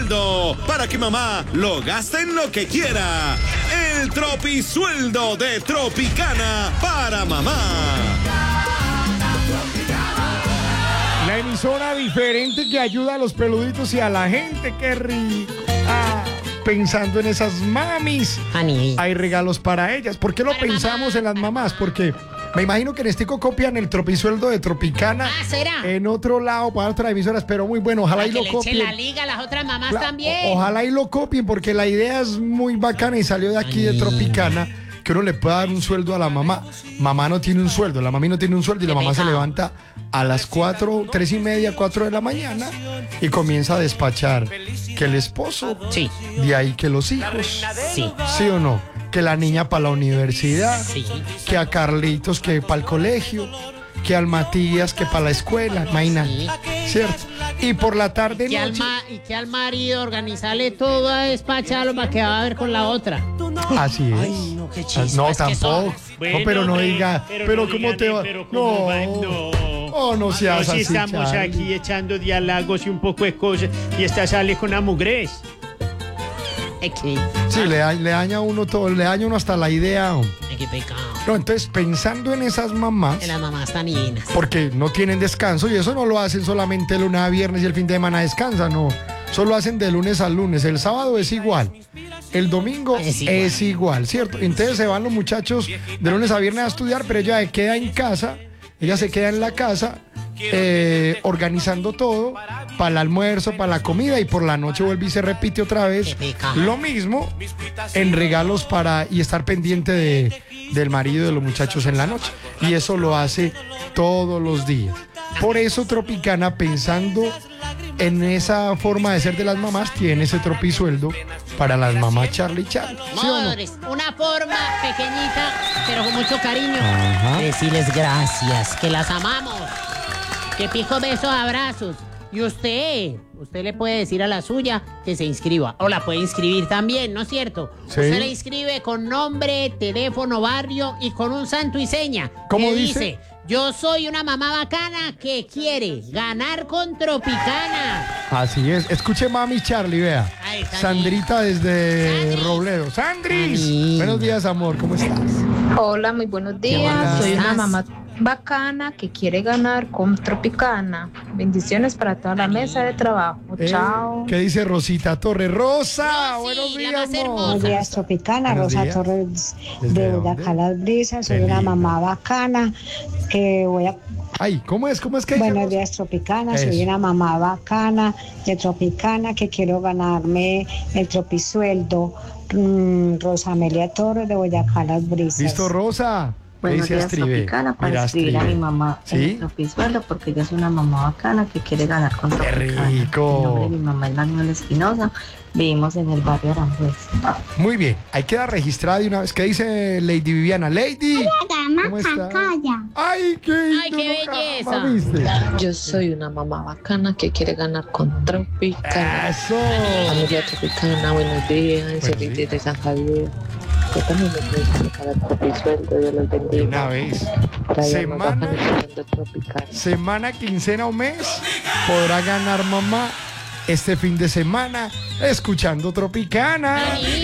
Tropisueldo, para que mamá lo gaste en lo que quiera. El Tropisueldo de Tropicana para mamá. La emisora diferente que ayuda a los peluditos y a la gente, qué rico. Pensando en esas mamis, hay regalos para ellas. ¿Por qué lo pensamos en las mamás? Porque me imagino que en Estico copian el Tropisueldo de Tropicana. ¿Será? En otro lado para otras emisoras, pero muy bueno, ojalá y lo copien. La liga a las otras mamás también. Ojalá y lo copien porque la idea es muy bacana y salió de aquí de Tropicana, que uno le pueda dar un sueldo a la mamá. Mamá no tiene un sueldo, la mami no tiene un sueldo y la mamá se levanta a las 4, 3:30, 4 de la mañana y comienza a despachar que el esposo, sí, de ahí que los hijos, sí, sí o no, que la niña para la universidad, sí, que a Carlitos que para el colegio, que al Matías que para la escuela, imagínate, sí, ¿cierto? Y por la tarde noche y que al marido organizarle todo a despacharlo para que va a ver con la otra. Así es. Ay, no, qué chispas no, que tampoco. Bueno, no, pero no diga. Pero ¿cómo te va? No. Oh, no seas si así, estamos Charlie. aquí echando diálogos y un poco de cosas y esta sale con amugres. Sí, le daña a uno todo, le daña a uno hasta la idea. Qué pecado. No, entonces, pensando en esas mamás, En las mamás tan divinas. porque no tienen descanso, y eso no lo hacen solamente el lunes a viernes y el fin de semana descansan, no. Solo hacen de lunes a lunes. El sábado es igual. El domingo es igual, ¿cierto? Entonces se van los muchachos de lunes a viernes a estudiar, pero ella se queda en casa, ella se queda en la casa organizando todo para el almuerzo, para la comida, y por la noche vuelve y se repite otra vez lo mismo en regalos y estar pendiente del marido de los muchachos en la noche. Y eso lo hace todos los días. Por eso Tropicana, pensando en esa forma de ser de las mamás, tiene ese Tropisueldo para las mamás Charlie. ¿Sí o no? Una forma pequeñita, pero con mucho cariño. Ajá. Decirles gracias, que las amamos. Que pico, besos, abrazos. Y usted le puede decir a la suya que se inscriba. O la puede inscribir también, ¿no es cierto? Sí. Usted le inscribe con nombre, teléfono, barrio y con un santo y seña. ¿Cómo que dice? Yo soy una mamá bacana que quiere ganar con Tropicana. Así es. Escuche mami Charlie, vea. Ay, Sandrita desde Sandri. Robledo. ¡Sandris! Sandri. Buenos días, amor. ¿Cómo estás? Hola, muy buenos días. Hola. Soy una ¿Estás? mamá bacana que quiere ganar con Tropicana. Bendiciones para toda la mesa de trabajo. Chao. ¿Qué dice Rosita Torres? ¡Rosa! Rosy, Buenos la días, más amor. hermosa. Buenos días, Tropicana. Buenos Rosa días. Torres ¿Desde de dónde? Boyacá Las Brisas. Soy Qué una linda. mamá bacana que voy a... Ay, ¿cómo es? ¿Cómo es que dice Buenos Rosa? días, Tropicana. Eso. Soy una mamá bacana de Tropicana que quiero ganarme el Tropisueldo. Rosa Amelia Torres de Boyacá Las Brisas. ¿Listo, Rosa? ¿Qué Buenos dice días, Astribe? Tropicana, para Mira, escribir a Astribe. mi mamá en ¿Sí? el Tropisueldo, porque ella es una mamá bacana que quiere ganar con ¡Qué Tropicana. rico! El nombre de mi mamá es Manuel Espinosa, vivimos en el barrio Aranjuez. Muy bien, ahí queda registrada de una vez. ¿Qué dice Lady Viviana? Lady, ¿cómo está? ¡Ay, qué belleza! ¿Viste? Yo soy una mamá bacana que quiere ganar con Tropicana. ¡Eso! Familia Tropicana, buenos días. Feliz día de San Javier. Yo también me puedo dedicar al Tropisueldo, Dios los bendiga. Una vez. Por allá Semana. más bajan escuchando Tropicana. Semana, quincena o mes podrá ganar mamá este fin de semana escuchando Tropicana.